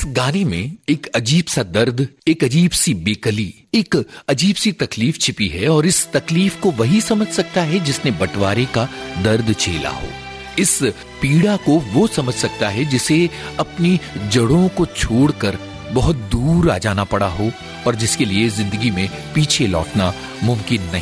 गाने में एक अजीब सा दर्द, एक अजीब सी बेकली, एक अजीब सी तकलीफ छिपी है और इस तकलीफ को वही समझ सकता है जिसने बंटवारे का दर्द झेला हो। इस पीड़ा को वो समझ सकता है जिसे अपनी जड़ों को छोड़कर बहुत दूर आ जाना पड़ा हो और जिसके लिए जिंदगी में पीछे लौटना मुमकिन नहीं।